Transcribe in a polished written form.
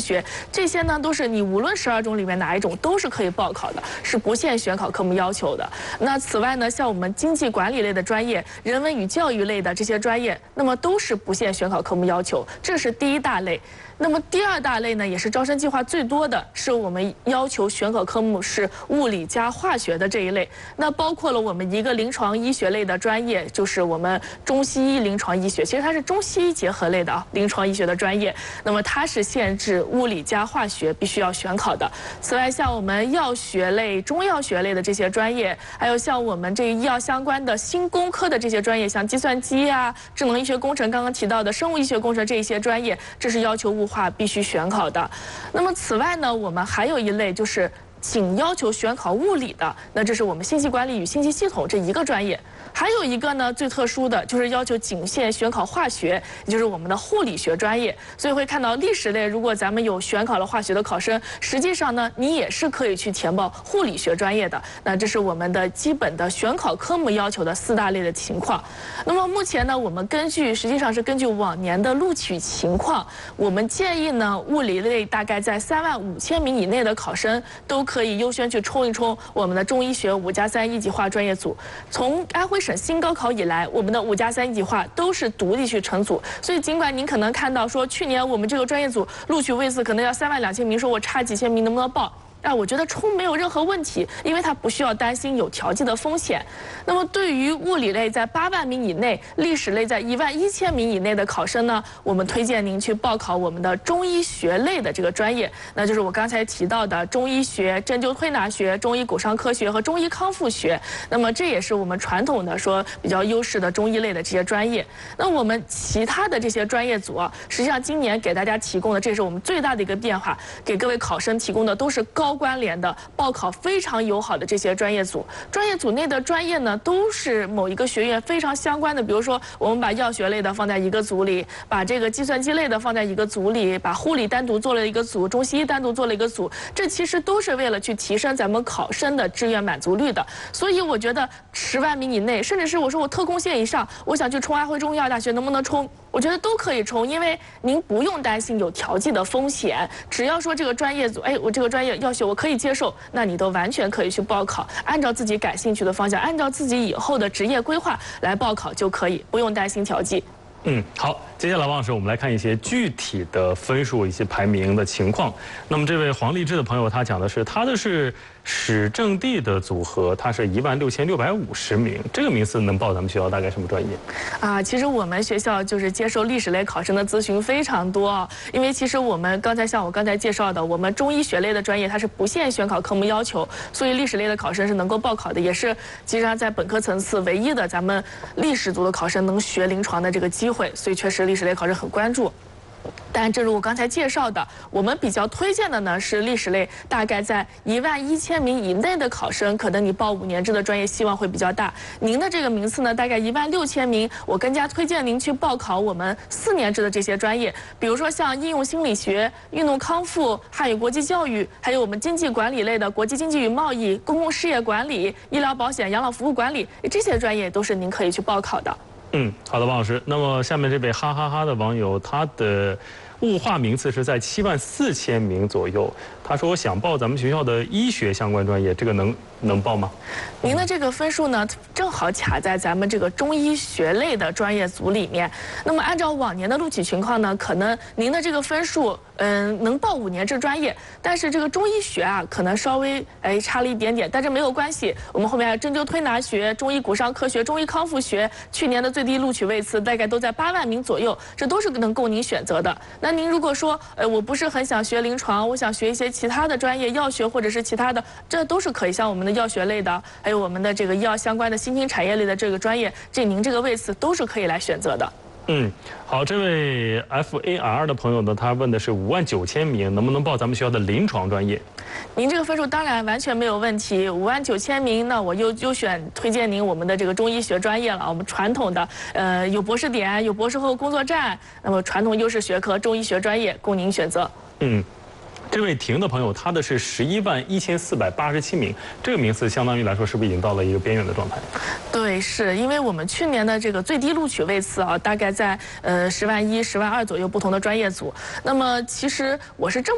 学，这些呢都是你无论12种里面哪一种都是可以报考的，是不限选考科目要求的。那此外呢，像我们经济管理类的专业、人文与教育类的这些专业，那么都是不限选考科目要求，这是第一大类。那么第二大类呢，也是招生计划最多的，是我们要求选考科目是物理加化学的这一类。那包括了我们一个临床医学类的专业，就是我们中西医临床医学，其实它是中西医结合类的啊，临床医学的专业。那么它是限制物理加化学必须要选考的。此外，像我们药学类、中药学类的这些专业，还有像我们这医药相关的新工科的这些专业，像计算机啊、智能医学工程，刚刚提到的生物医学工程这些专业，这是要求物化必须选考的。那么此外呢，我们还有一类就是仅要求选考物理的，那这是我们信息管理与信息系统这一个专业。还有一个呢，最特殊的就是要求仅限选考化学，也就是我们的护理学专业。所以会看到历史类，如果咱们有选考了化学的考生，实际上呢，你也是可以去填报护理学专业的。那这是我们的基本的选考科目要求的4大类的情况。那么目前呢，我们实际上是根据往年的录取情况，我们建议呢，物理类大概在35000名以内的考生都可以优先去冲一冲我们的中医学5+3一级化专业组。从安徽省新高考以来，我们的5+3一级化都是独立去成组，所以尽管您可能看到说去年我们这个专业组录取位次可能要32000名，说我差几千名能不能报？我觉得冲没有任何问题，因为它不需要担心有调剂的风险。那么对于物理类在8万名以内，历史类在11000名以内的考生呢，我们推荐您去报考我们的中医学类的这个专业，那就是我刚才提到的中医学、针灸推拿学、中医骨伤科学和中医康复学。那么这也是我们传统的说比较优势的中医类的这些专业。那我们其他的这些专业组啊，实际上今年给大家提供的，这是我们最大的一个变化，给各位考生提供的都是高关联的、报考非常友好的这些专业组。专业组内的专业呢，都是某一个学院非常相关的。比如说，我们把药学类的放在一个组里，把这个计算机类的放在一个组里，把护理单独做了一个组，中西医单独做了一个组。这其实都是为了去提升咱们考生的志愿满足率的。所以我觉得10万名以内，甚至是我说我特供线以上，我想去冲安徽中医药大学，能不能冲？我觉得都可以冲，因为您不用担心有调剂的风险。只要说这个专业组，我这个专业要学我可以接受，那你都完全可以去报考，按照自己感兴趣的方向，按照自己以后的职业规划来报考就可以，不用担心调剂。 好，接下来王老师，我们来看一些具体的分数以及排名的情况。那么这位黄立志的朋友，他讲的是他的是史政地的组合，他是16650名，这个名次能报咱们学校大概什么专业？ 其实我们学校就是接受历史类考生的咨询非常多，因为其实我们像我刚才介绍的，我们中医学类的专业它是不限选考科目要求，所以历史类的考生是能够报考的，也是基本上在本科层次唯一的咱们历史组的考生能学临床的这个机会，所以确实历史类考生很关注。但正如我刚才介绍的，我们比较推荐的呢是历史类，大概在11000名以内的考生，可能你报5年制的专业希望会比较大。您的这个名次呢，大概16000名，我更加推荐您去报考我们4年制的这些专业，比如说像应用心理学、运动康复、汉语国际教育，还有我们经济管理类的国际经济与贸易、公共事业管理、医疗保险、养老服务管理，这些专业都是您可以去报考的。 好的，王老师。那么下面这位哈哈哈的网友，他的物化名次是在74000名左右。他说想报咱们学校的医学相关专业，这个能报吗？ 您的这个分数呢，正好卡在咱们这个中医学类的专业组里面。那么按照往年的录取情况呢，可能您的这个分数，能报5年制专业，但是这个中医学可能稍微差了一点点，但这没有关系。我们后面还有针灸推拿学、中医骨伤科学、中医康复学，去年的最低录取位次大概都在8万名左右，这都是能供您选择的。那您如果说，我不是很想学临床，我想学一些其他的专业，药学或者是其他的，这都是可以。像我们的药学类的，还有我们的这个医药相关的新兴产业类的这个专业，您这个位次都是可以来选择的。 好，这位 FAR 的朋友呢，他问的是59000名，能不能报咱们学校的临床专业？ 您这个分数当然完全没有问题，59000名，那我优选推荐您我们的这个中医学专业了。我们传统的有博士点、有博士后工作站，那么传统优势学科中医学专业供您选择。 这位婷的朋友，他的是111487名，这个名次相当于来说，是不是已经到了一个边缘的状态？ 对，是因为我们去年的这个最低录取位次大概在10万1、10万2左右不同的专业组。那么其实我是这么